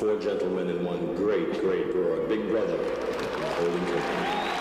four gentlemen and one great, great broad. Big brother is holding company.